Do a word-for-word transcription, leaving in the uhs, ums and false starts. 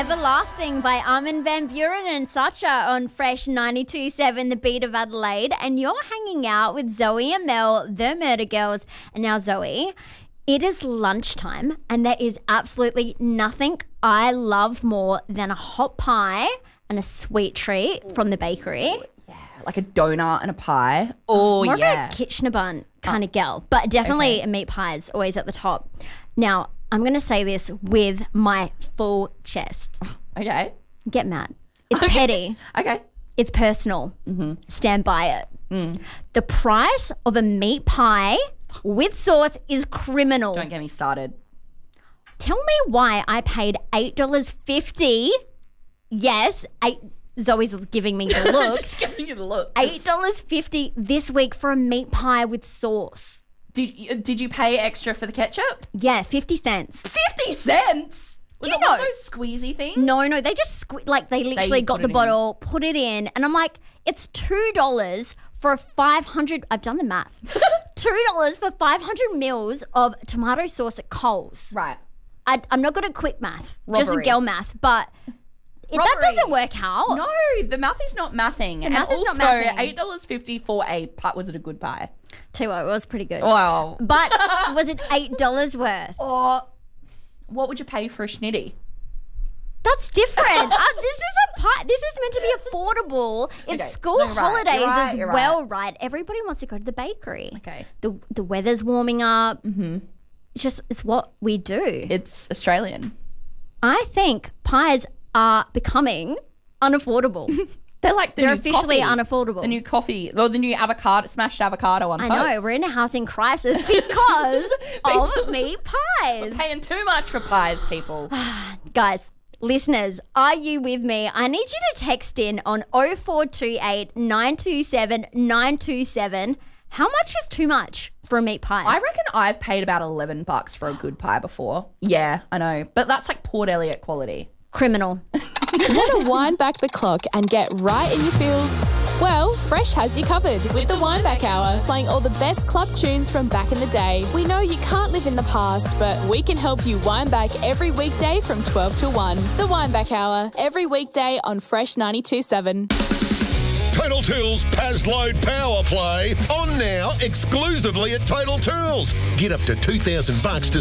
Everlasting by Armin van Buuren and Sacha on Fresh ninety-two point seven, The Beat of Adelaide. And you're hanging out with Zoe and Mel, the Murder Girls. And now, Zoe, it is lunchtime and there is absolutely nothing I love more than a hot pie and a sweet treat from the bakery. Yeah, like a donut and a pie. Oh, More yeah. of a Kitchener bun kind of gal, but definitely Okay. a meat pie is always at the top. Now, I'm going to say this with my full chest. Okay. Get mad. It's Okay. petty. Okay. It's personal. Mm-hmm. Stand by it. Mm. The price of a meat pie with sauce is criminal. Don't get me started. Tell me why I paid eight dollars fifty. Yes, eight. Zoe's giving me the look. Just giving you the look. eight dollars fifty this week for a meat pie with sauce. Did you, did you pay extra for the ketchup? Yeah, fifty cents. fifty cents? Was Do you it one of know- those squeezy things? No, no, they just squ- like they literally put got the it in. bottle, put it in, and I'm like, it's two dollars for a five hundred. I've done the math. Two dollars for five hundred mils of tomato sauce at Coles. Right. I, I'm not good at quick math, just a Robbery. girl math, but it, that Robbery. doesn't work out. No, the math is not mathing. and math is also, not mathing. eight dollars fifty for a pie. Was it a good pie? Tell you what, it was pretty good. Wow. But was it eight dollars worth? Or what would you pay for a schnitty? That's different. uh, this is a pie. This is meant to be affordable. It's Okay. school No, you're right. holidays You're right. as You're well, right? Everybody wants to go to the bakery. Okay. The the weather's warming up. Mm-hmm. It's just it's what we do. It's Australian. I think pies are becoming unaffordable. They're like the They're new officially coffee. unaffordable. The new coffee, or the new avocado, smashed avocado on I toast. know, we're in a housing crisis because of meat pies. Paying too much for pies, people. Guys, listeners, are you with me? I need you to text in on oh four two eight, nine two seven, nine two seven. How much is too much for a meat pie? I reckon I've paid about eleven bucks for a good pie before. Yeah, I know, but that's like Port Elliot quality. Criminal. Want to wind back the clock and get right in your feels? Well, Fresh has you covered with the Wind Back Hour, playing all the best club tunes from back in the day. We know you can't live in the past, but we can help you wind back every weekday from twelve to one. The Wind Back Hour, every weekday on Fresh ninety-two point seven. Total Tools Pazload Power Play on now exclusively at Total Tools. Get up to two thousand bucks to